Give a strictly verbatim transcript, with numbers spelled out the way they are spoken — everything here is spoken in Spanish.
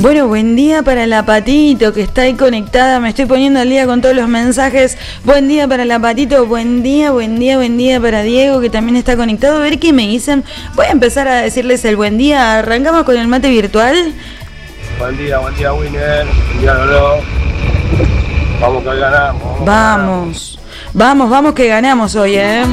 Bueno, buen día para la Patito, que está ahí conectada. Me estoy poniendo al día con todos los mensajes. Buen día para la Patito, buen día, buen día, buen día para Diego, que también está conectado. A ver qué me dicen. Voy a empezar a decirles el buen día. Arrancamos con el mate virtual. Buen día, buen día, Winner. Buen día, Lolo. Vamos que hoy ganamos. Vamos, vamos, vamos, vamos que ganamos hoy, ¿eh?